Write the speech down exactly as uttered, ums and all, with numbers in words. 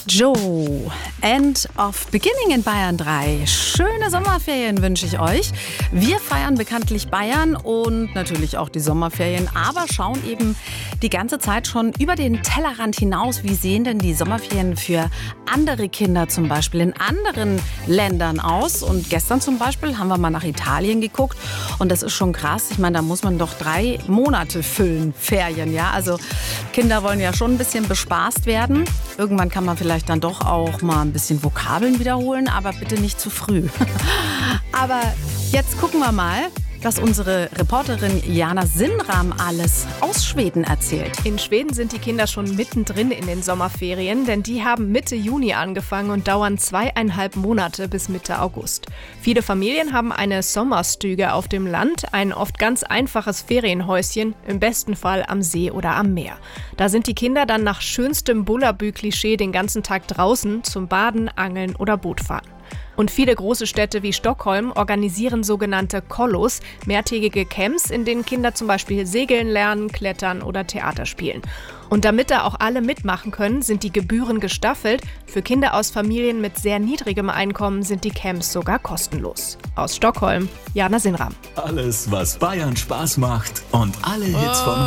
Joe, End of Beginning in Bayern drei. Schöne Sommerferien wünsche ich euch. Wir feiern bekanntlich Bayern und natürlich auch die Sommerferien, aber schauen eben die ganze Zeit schon über den Tellerrand hinaus. Wie sehen denn die Sommerferien für andere Kinder zum Beispiel in anderen Ländern aus? Und gestern zum Beispiel haben wir mal nach Italien geguckt und das ist schon krass. Ich meine, da muss man doch drei Monate füllen, Ferien, ja. Also Kinder wollen ja schon ein bisschen bespaßt werden. Irgendwann kann man vielleicht dann doch auch mal ein bisschen Vokabeln wiederholen, aber bitte nicht zu früh. Aber jetzt gucken wir mal, was unsere Reporterin Jana Sinnram alles aus Schweden erzählt. In Schweden sind die Kinder schon mittendrin in den Sommerferien, denn die haben Mitte Juni angefangen und dauern zweieinhalb Monate bis Mitte August. Viele Familien haben eine Sommerstüge auf dem Land, ein oft ganz einfaches Ferienhäuschen, im besten Fall am See oder am Meer. Da sind die Kinder dann nach schönstem Bullabü-Klischee den ganzen Tag draußen zum Baden, Angeln oder Bootfahren. Und viele große Städte wie Stockholm organisieren sogenannte Kollos, mehrtägige Camps, in denen Kinder zum Beispiel segeln lernen, klettern oder Theater spielen. Und damit da auch alle mitmachen können, sind die Gebühren gestaffelt. Für Kinder aus Familien mit sehr niedrigem Einkommen sind die Camps sogar kostenlos. Aus Stockholm, Jana Sinnram. Alles, was Bayern Spaß macht und alle Hits vom